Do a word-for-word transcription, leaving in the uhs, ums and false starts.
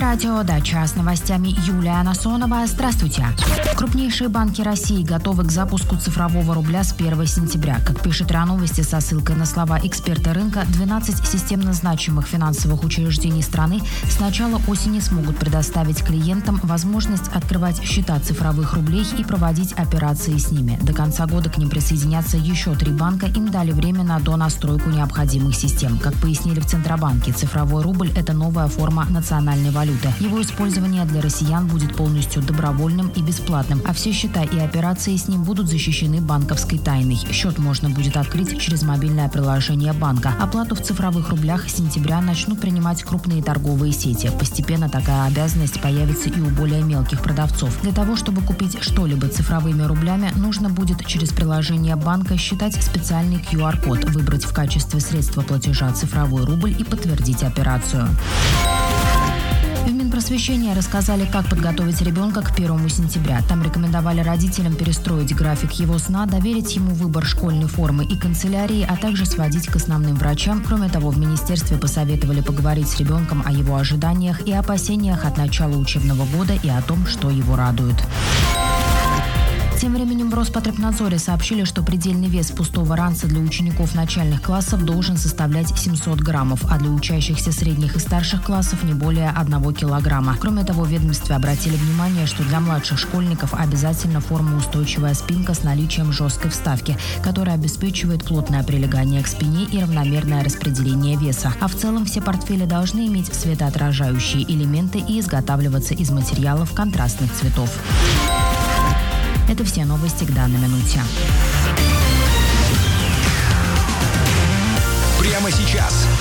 радио «Дача» с новостями Юлия Анасонова. Здравствуйте. Крупнейшие банки России готовы к запуску цифрового рубля с первого сентября. Как пишет РИА Новости со ссылкой на слова эксперта рынка, двенадцать системно значимых финансовых учреждений страны с начала осени смогут предоставить клиентам возможность открывать счета цифровых рублей и проводить операции с ними. До конца года к ним присоединятся еще три банка. Им дали время на донастройку необходимых систем. Как пояснили в Центробанке, цифровой рубль – это новая форма национальной валюты. Его использование для россиян будет полностью добровольным и бесплатным, а все счета и операции с ним будут защищены банковской тайной. Счет можно будет открыть через мобильное приложение банка. Оплату в цифровых рублях с сентября начнут принимать крупные торговые сети. Постепенно такая обязанность появится и у более мелких продавцов. Для того, чтобы купить что-либо цифровыми рублями, нужно будет через приложение банка считать специальный ку ар код, выбрать в качестве средства платежа цифровой рубль и подтвердить операцию. В Минпросвещении рассказали, как подготовить ребенка к первому сентября. Там рекомендовали родителям перестроить график его сна, доверить ему выбор школьной формы и канцелярии, а также сводить к основным врачам. Кроме того, в министерстве посоветовали поговорить с ребенком о его ожиданиях и опасениях от начала учебного года и о том, что его радует. Тем временем в Роспотребнадзоре сообщили, что предельный вес пустого ранца для учеников начальных классов должен составлять семьсот граммов, а для учащихся средних и старших классов не более одного килограмма. Кроме того, в ведомстве обратили внимание, что для младших школьников обязательно формоустойчивая спинка с наличием жесткой вставки, которая обеспечивает плотное прилегание к спине и равномерное распределение веса. А в целом все портфели должны иметь светоотражающие элементы и изготавливаться из материалов контрастных цветов. Это все новости к данной минуте. Прямо сейчас